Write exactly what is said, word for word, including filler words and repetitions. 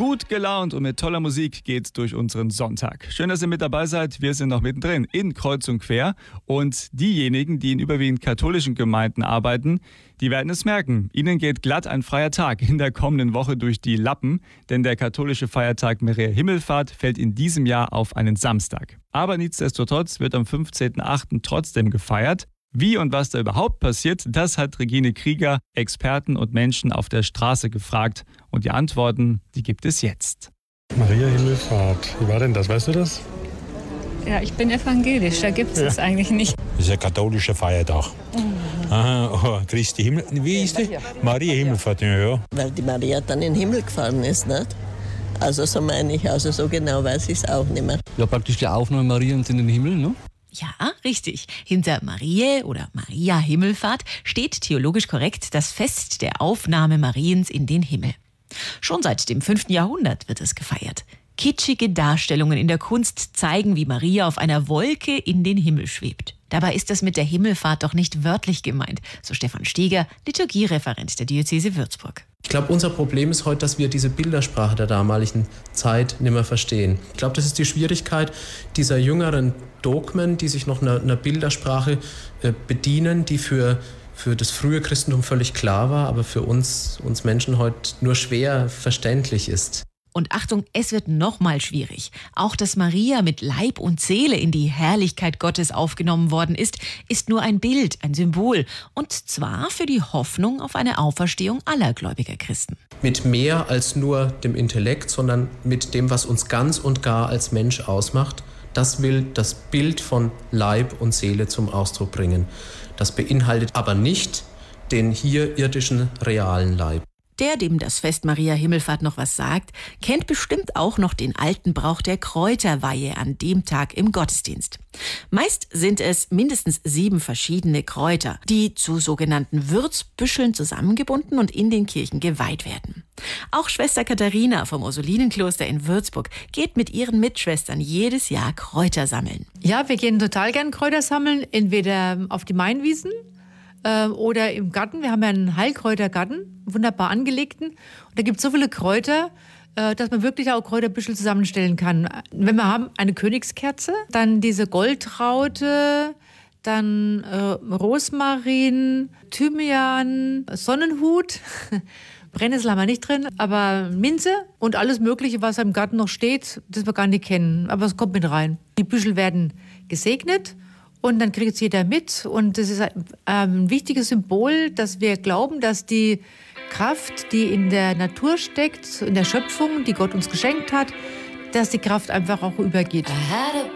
Gut gelaunt und mit toller Musik geht's durch unseren Sonntag. Schön, dass ihr mit dabei seid. Wir sind noch mittendrin in Kreuz und Quer. Und diejenigen, die in überwiegend katholischen Gemeinden arbeiten, die werden es merken. Ihnen geht glatt ein freier Tag in der kommenden Woche durch die Lappen. Denn der katholische Feiertag Maria Himmelfahrt fällt in diesem Jahr auf einen Samstag. Aber nichtsdestotrotz wird am fünfzehnten achten trotzdem gefeiert. Wie und was da überhaupt passiert, das hat Regine Krieger Experten und Menschen auf der Straße gefragt. Und die Antworten, die gibt es jetzt. Maria Himmelfahrt, wie war denn das? Weißt du das? Ja, ich bin evangelisch, da gibt es ja. das eigentlich nicht. Das ist ein katholischer Feiertag. Mhm. Aha, oh, Christi Himmel, wie ist die? Maria Himmelfahrt, ja, ja. Weil die Maria dann in den Himmel gefahren ist, nicht? Also so meine ich, also so genau weiß ich es auch nicht mehr. Ja, praktisch die Aufnahme Mariens in den Himmel, ne? Ja, richtig. Hinter Mariä oder Maria Himmelfahrt steht theologisch korrekt das Fest der Aufnahme Mariens in den Himmel. Schon seit dem fünften Jahrhundert wird es gefeiert. Kitschige Darstellungen in der Kunst zeigen, wie Maria auf einer Wolke in den Himmel schwebt. Dabei ist das mit der Himmelfahrt doch nicht wörtlich gemeint, so Stefan Steger, Liturgiereferent der Diözese Würzburg. Ich glaube, unser Problem ist heute, dass wir diese Bildersprache der damaligen Zeit nicht mehr verstehen. Ich glaube, das ist die Schwierigkeit dieser jüngeren Dogmen, die sich noch einer, einer Bildersprache äh, bedienen, die für, für das frühe Christentum völlig klar war, aber für uns, uns Menschen heute nur schwer verständlich ist. Und Achtung, es wird nochmal schwierig. Auch dass Maria mit Leib und Seele in die Herrlichkeit Gottes aufgenommen worden ist, ist nur ein Bild, ein Symbol. Und zwar für die Hoffnung auf eine Auferstehung aller gläubiger Christen. Mit mehr als nur dem Intellekt, sondern mit dem, was uns ganz und gar als Mensch ausmacht. Das will das Bild von Leib und Seele zum Ausdruck bringen. Das beinhaltet aber nicht den hier irdischen, realen Leib. Der, dem das Fest Maria Himmelfahrt noch was sagt, kennt bestimmt auch noch den alten Brauch der Kräuterweihe an dem Tag im Gottesdienst. Meist sind es mindestens sieben verschiedene Kräuter, die zu sogenannten Würzbüscheln zusammengebunden und in den Kirchen geweiht werden. Auch Schwester Katharina vom Ursulinenkloster in Würzburg geht mit ihren Mitschwestern jedes Jahr Kräuter sammeln. Ja, wir gehen total gern Kräuter sammeln, entweder auf die Mainwiesen oder im Garten. Wir haben ja einen Heilkräutergarten, wunderbar angelegten. Und da gibt es so viele Kräuter, dass man wirklich auch Kräuterbüschel zusammenstellen kann. Wenn wir haben eine Königskerze, dann diese Goldraute, dann äh, Rosmarin, Thymian, Sonnenhut, Brennnessel haben wir nicht drin, aber Minze und alles Mögliche, was im Garten noch steht, das wir gar nicht kennen. Aber es kommt mit rein. Die Büschel werden gesegnet. Und dann kriegt es jeder mit. Und das ist ein wichtiges Symbol, dass wir glauben, dass die Kraft, die in der Natur steckt, in der Schöpfung, die Gott uns geschenkt hat, dass die Kraft einfach auch übergeht.